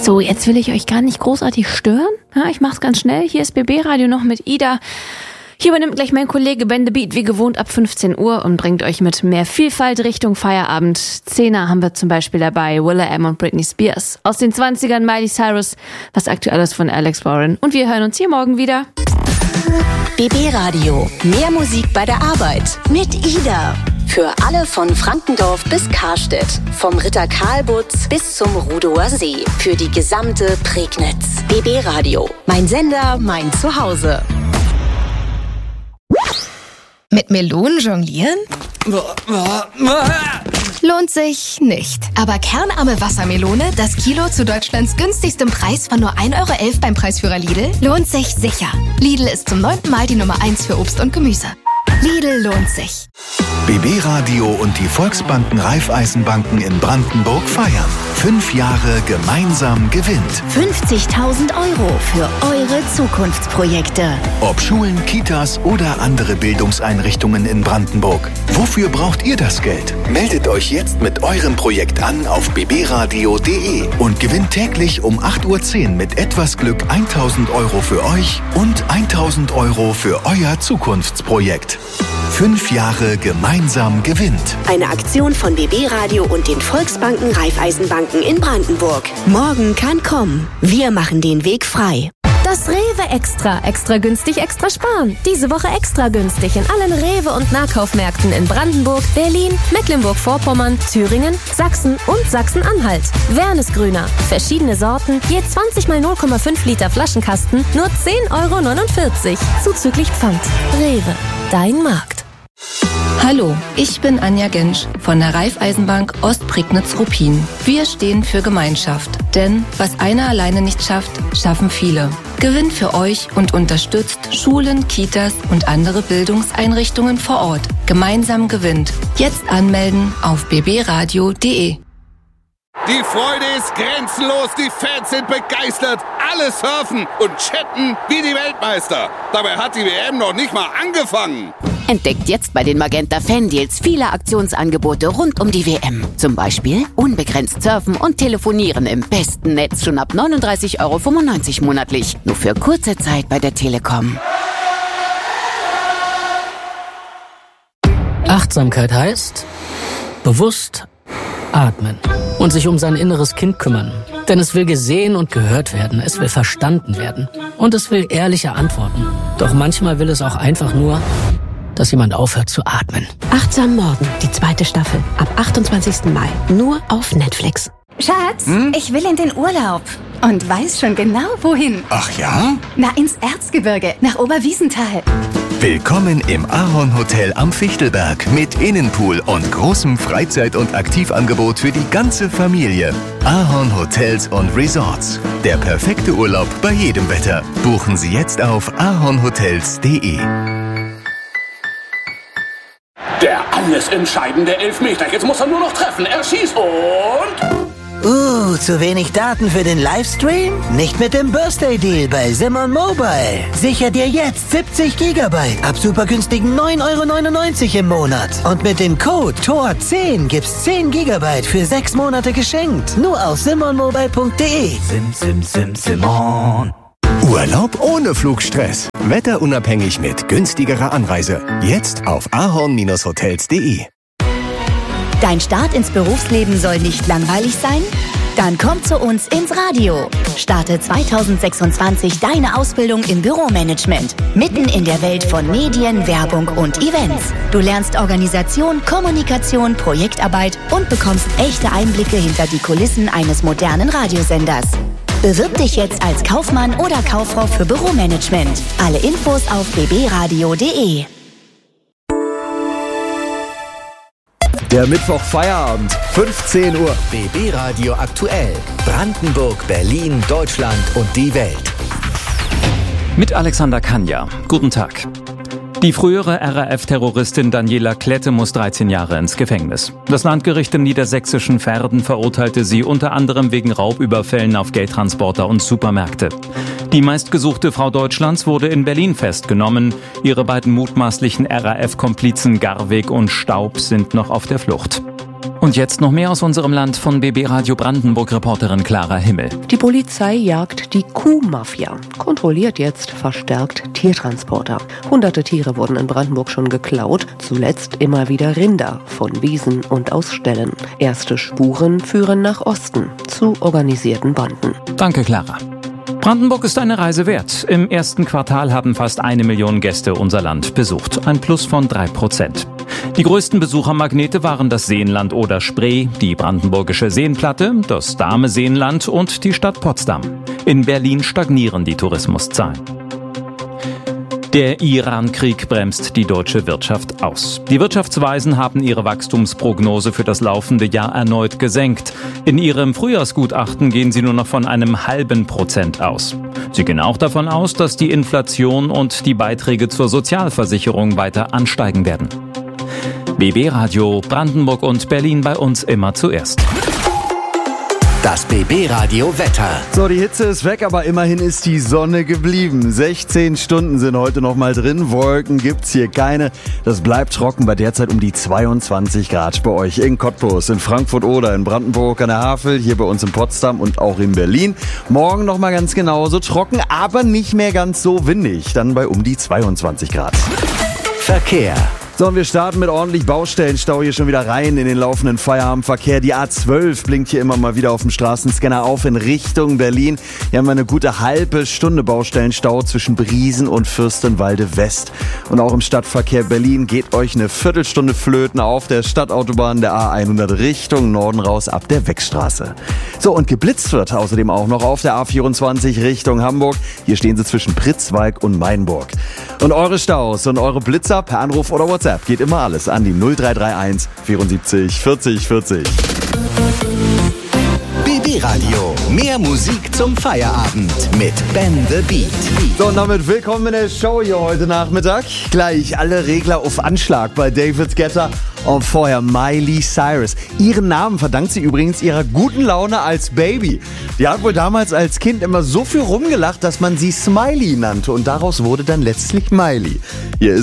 So, jetzt will ich euch gar nicht großartig stören. Ja, ich mach's ganz schnell. Hier ist BB Radio noch mit Ida. Hier übernimmt gleich mein Kollege Ben the Beat wie gewohnt ab 15 Uhr und bringt euch mit mehr Vielfalt Richtung Feierabend. 10er haben wir zum Beispiel dabei will.i.am und Britney Spears. Aus den 20ern Miley Cyrus, was Aktuelles von Alex Warren. Und wir hören uns hier morgen wieder. BB Radio. Mehr Musik bei der Arbeit. Mit Ida. Für alle von Frankendorf bis Karstedt. Vom Ritter Karlbutz bis zum Rudower See. Für die gesamte Prignitz. BB Radio. Mein Sender, mein Zuhause. Mit Melonen jonglieren? Lohnt sich nicht. Aber kernarme Wassermelone, das Kilo zu Deutschlands günstigstem Preis von nur 1,11 € beim Preisführer Lidl, lohnt sich sicher. Lidl ist zum 9. Mal die Nummer 1 für Obst und Gemüse. Lidl lohnt sich. BB Radio und die Volksbanken Raiffeisenbanken in Brandenburg feiern. 5 Jahre gemeinsam gewinnt. 50.000 € für eure Zukunftsprojekte. Ob Schulen, Kitas oder andere Bildungseinrichtungen in Brandenburg. Wofür braucht ihr das Geld? Meldet euch jetzt mit eurem Projekt an auf bbradio.de und gewinnt täglich um 8:10 Uhr mit etwas Glück 1.000 € für euch und 1.000 € für euer Zukunftsprojekt. 5 Jahre gemeinsam gewinnt. Eine Aktion von BB Radio und den Volksbanken Raiffeisenbanken in Brandenburg. Morgen kann kommen. Wir machen den Weg frei. Das Rewe Extra. Extra günstig, extra sparen. Diese Woche extra günstig in allen Rewe- und Nahkaufmärkten in Brandenburg, Berlin, Mecklenburg-Vorpommern, Thüringen, Sachsen und Sachsen-Anhalt. Wernesgrüner. Verschiedene Sorten, je 20 mal 0,5 Liter Flaschenkasten, nur 10,49 €. Zuzüglich Pfand. Rewe. Dein Markt. Hallo, ich bin Anja Gensch von der Raiffeisenbank Ostprignitz-Ruppin. Wir stehen für Gemeinschaft, denn was einer alleine nicht schafft, schaffen viele. Gewinnt für euch und unterstützt Schulen, Kitas und andere Bildungseinrichtungen vor Ort. Gemeinsam gewinnt. Jetzt anmelden auf bbradio.de. Die Freude ist grenzenlos, die Fans sind begeistert, alle surfen und chatten wie die Weltmeister. Dabei hat die WM noch nicht mal angefangen. Entdeckt jetzt bei den Magenta Fan-Deals viele Aktionsangebote rund um die WM. Zum Beispiel unbegrenzt surfen und telefonieren im besten Netz schon ab 39,95 € monatlich. Nur für kurze Zeit bei der Telekom. Achtsamkeit heißt bewusst atmen und sich um sein inneres Kind kümmern. Denn es will gesehen und gehört werden, es will verstanden werden und es will ehrliche Antworten. Doch manchmal will es auch einfach nur, dass jemand aufhört zu atmen. Achtsam Morgen, die 2. Staffel. Ab 28. Mai. Nur auf Netflix. Schatz, ich will in den Urlaub. Und weiß schon genau, wohin. Ach ja? Na, ins Erzgebirge, nach Oberwiesenthal. Willkommen im Ahorn Hotel am Fichtelberg mit Innenpool und großem Freizeit- und Aktivangebot für die ganze Familie. Ahorn Hotels und Resorts. Der perfekte Urlaub bei jedem Wetter. Buchen Sie jetzt auf ahornhotels.de. Der alles entscheidende Elfmeter. Jetzt muss er nur noch treffen. Er schießt und... zu wenig Daten für den Livestream? Nicht mit dem Birthday Deal bei Simon Mobile. Sicher dir jetzt 70 GB ab super günstigen 9,99 € im Monat. Und mit dem Code TOR10 gibt's 10 GB für 6 Monate geschenkt. Nur auf simonmobile.de. Simon. Urlaub ohne Flugstress. Wetterunabhängig mit günstigerer Anreise. Jetzt auf ahorn-hotels.de. Dein Start ins Berufsleben soll nicht langweilig sein? Dann komm zu uns ins Radio. Starte 2026 deine Ausbildung im Büromanagement. Mitten in der Welt von Medien, Werbung und Events. Du lernst Organisation, Kommunikation, Projektarbeit und bekommst echte Einblicke hinter die Kulissen eines modernen Radiosenders. Bewirb dich jetzt als Kaufmann oder Kauffrau für Büromanagement. Alle Infos auf bbradio.de. Der Mittwoch-Feierabend, 15 Uhr. BB Radio aktuell. Brandenburg, Berlin, Deutschland und die Welt. Mit Alexander Kanja. Guten Tag. Die frühere RAF-Terroristin Daniela Klette muss 13 Jahre ins Gefängnis. Das Landgericht im niedersächsischen Verden verurteilte sie unter anderem wegen Raubüberfällen auf Geldtransporter und Supermärkte. Die meistgesuchte Frau Deutschlands wurde in Berlin festgenommen. Ihre beiden mutmaßlichen RAF-Komplizen Garweg und Staub sind noch auf der Flucht. Und jetzt noch mehr aus unserem Land von BB Radio Brandenburg-Reporterin Clara Himmel. Die Polizei jagt die Kuhmafia, kontrolliert jetzt verstärkt Tiertransporter. Hunderte Tiere wurden in Brandenburg schon geklaut, zuletzt immer wieder Rinder von Wiesen und aus Ställen. Erste Spuren führen nach Osten, zu organisierten Banden. Danke, Clara. Brandenburg ist eine Reise wert. Im ersten Quartal haben fast 1 Million Gäste unser Land besucht. Ein Plus von 3%. Die größten Besuchermagnete waren das Seenland Oder Spree, die Brandenburgische Seenplatte, das Dahme Seenland und die Stadt Potsdam. In Berlin stagnieren die Tourismuszahlen. Der Iran-Krieg bremst die deutsche Wirtschaft aus. Die Wirtschaftsweisen haben ihre Wachstumsprognose für das laufende Jahr erneut gesenkt. In ihrem Frühjahrsgutachten gehen sie nur noch von einem ½ aus. Sie gehen auch davon aus, dass die Inflation und die Beiträge zur Sozialversicherung weiter ansteigen werden. BB Radio Brandenburg und Berlin, bei uns immer zuerst. Das BB Radio Wetter. So, die Hitze ist weg, aber immerhin ist die Sonne geblieben. 16 Stunden sind heute noch mal drin. Wolken gibt's hier keine. Das bleibt trocken bei derzeit um die 22 Grad bei euch in Cottbus, in Frankfurt oder in Brandenburg an der Havel, hier bei uns in Potsdam und auch in Berlin. Morgen noch mal ganz genauso trocken, aber nicht mehr ganz so windig. Dann bei um die 22 Grad. Verkehr. So, und wir starten mit ordentlich Baustellenstau hier schon wieder rein in den laufenden Feierabendverkehr. Die A12 blinkt hier immer mal wieder auf dem Straßenscanner auf in Richtung Berlin. Hier haben wir eine gute halbe Stunde Baustellenstau zwischen Briesen und Fürstenwalde West. Und auch im Stadtverkehr Berlin geht euch eine Viertelstunde flöten auf der Stadtautobahn der A100 Richtung Norden raus ab der Weckstraße. So, und geblitzt wird außerdem auch noch auf der A24 Richtung Hamburg. Hier stehen sie zwischen Pritzwalk und Mainburg. Und eure Staus und eure Blitzer per Anruf oder WhatsApp geht immer alles an die 0331 74 40 40. BB Radio. Mehr Musik zum Feierabend mit Ben the Beat. So, und damit willkommen in der Show hier heute Nachmittag. Gleich alle Regler auf Anschlag bei David Guetta und vorher Miley Cyrus. Ihren Namen verdankt sie übrigens ihrer guten Laune als Baby. Die hat wohl damals als Kind immer so viel rumgelacht, dass man sie Smiley nannte und daraus wurde dann letztlich Miley. Hier ist